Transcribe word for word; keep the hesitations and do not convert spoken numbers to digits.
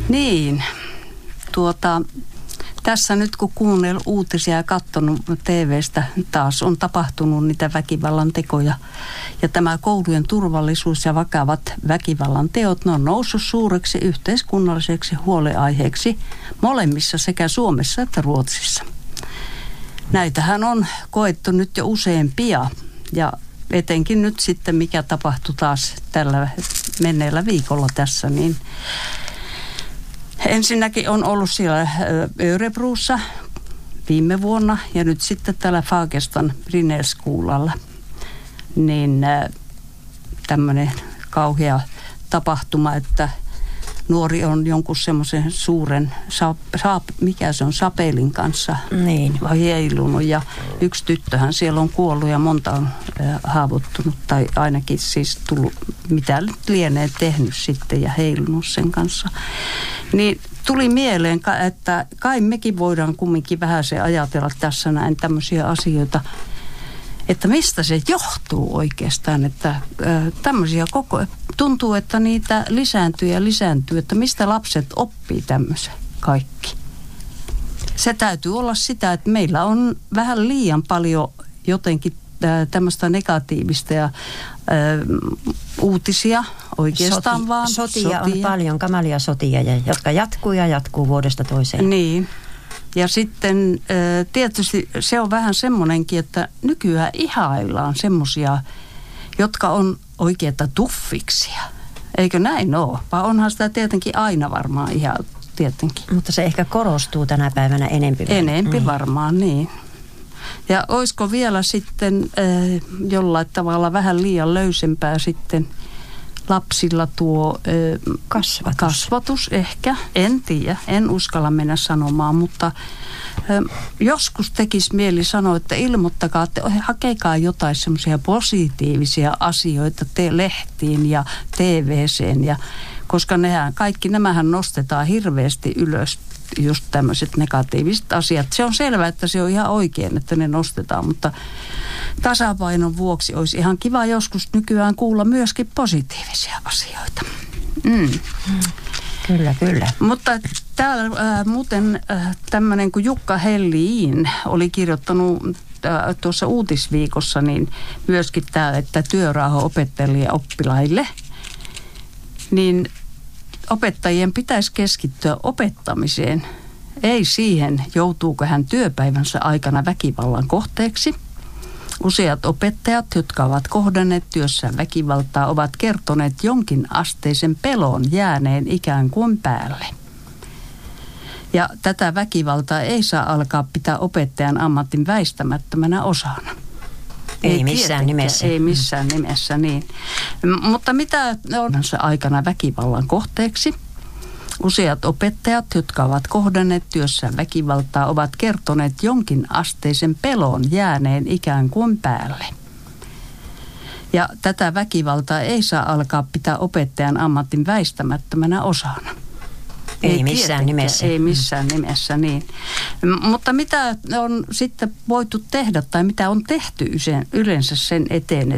Niin, tuota, tässä nyt kun kuunnellut uutisia ja katsonut T V:stä, taas on tapahtunut niitä väkivallan tekoja. Ja tämä koulujen turvallisuus ja vakavat väkivallan teot, ne on noussut suureksi yhteiskunnalliseksi huoleaiheeksi molemmissa sekä Suomessa että Ruotsissa. Näitähän on koettu nyt jo useampia ja etenkin nyt sitten mikä tapahtui taas tällä menneellä viikolla tässä, niin ensinnäkin on ollut siellä Örebrossa viime vuonna ja nyt sitten täällä Fagerstan Rinneskuulalla niin tämmöinen kauhea tapahtuma, että nuori on jonkun semmoisen suuren, saap, saap, mikä se on, sapelin kanssa niin heilunut ja yksi tyttöhän siellä on kuollut ja monta on haavoittunut tai ainakin siis tullut, mitä lienee tehnyt sitten ja heilunut sen kanssa. Niin tuli mieleen, että kai mekin voidaan kumminkin vähän se ajatella tässä näin tämmöisiä asioita, että mistä se johtuu oikeastaan, että äh, tämmöisiä koko, tuntuu, että niitä lisääntyy ja lisääntyy, että mistä lapset oppii tämmöisen kaikki. Se täytyy olla sitä, että meillä on vähän liian paljon jotenkin äh, tämmöistä negatiivista ja äh, uutisia oikeastaan Soti, vaan. Sotia, sotia on paljon, kamalia sotia, jotka jatkuu ja jatkuu vuodesta toiseen. Niin. Ja sitten tietysti se on vähän semmoinenkin, että nykyään ihaillaan semmoisia, jotka on oikeita tuffiksia. Eikö näin ole? Vai onhan sitä tietenkin aina varmaan ihan tietenkin. Mutta se ehkä korostuu tänä päivänä enempi. Enempi mm. varmaan, niin. Ja olisiko vielä sitten äh, jollain tavalla vähän liian löysempää sitten lapsilla tuo äh, kasvatus. kasvatus ehkä, en tiedä, en uskalla mennä sanomaan, mutta äh, joskus tekisi mieli sanoa, että ilmoittakaa, että hakekaa jotain semmoisia positiivisia asioita te lehtiin ja T V:seen, ja, koska nehän, kaikki nämähän nostetaan hirveästi ylös, just tämmöiset negatiiviset asiat. Se on selvää, että se on ihan oikein, että ne nostetaan, mutta tasapainon vuoksi olisi ihan kiva joskus nykyään kuulla myöskin positiivisia asioita. Mm. Kyllä, kyllä. Mutta täällä äh, muuten äh, tämmöinen kuin Jukka Helliin oli kirjoittanut äh, tuossa uutisviikossa niin myöskin tämä, että työrauha opettajille ja oppilaille, niin opettajien pitäisi keskittyä opettamiseen, ei siihen, joutuuko hän työpäivänsä aikana väkivallan kohteeksi. Useat opettajat, jotka ovat kohdanneet työssään väkivaltaa, ovat kertoneet jonkin asteisen pelon jääneen ikään kuin päälle. Ja tätä väkivaltaa ei saa alkaa pitää opettajan ammatin väistämättömänä osana. Ei, ei missään nimessä. Ei missään nimessä, niin. Mutta mitä on se aikana väkivallan kohteeksi? Useat opettajat, jotka ovat kohdanneet työssään väkivaltaa, ovat kertoneet jonkin asteisen pelon jääneen ikään kuin päälle. Ja tätä väkivaltaa ei saa alkaa pitää opettajan ammatin väistämättömänä osana. Ei, ei missään nimessä. Ei missään nimessä, niin. Mutta mitä on sitten voitu tehdä tai mitä on tehty yleensä sen eteen,